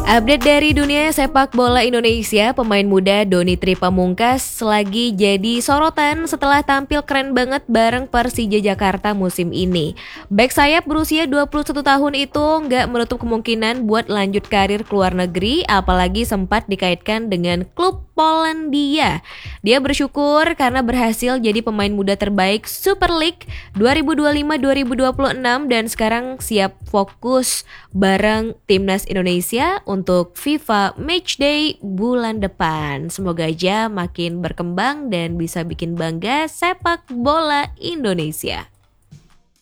Update dari dunia sepak bola Indonesia, pemain muda Donny Tripamungkas lagi jadi sorotan setelah tampil keren banget bareng Persija Jakarta musim ini. Bek sayap berusia 21 tahun itu nggak menutup kemungkinan buat lanjut karir ke luar negeri, apalagi sempat dikaitkan dengan klub Polandia. Dia bersyukur karena berhasil jadi pemain muda terbaik Super League 2025-2026 dan sekarang siap fokus bareng Timnas Indonesia untuk FIFA Matchday bulan depan. Semoga aja makin berkembang dan bisa bikin bangga sepak bola Indonesia.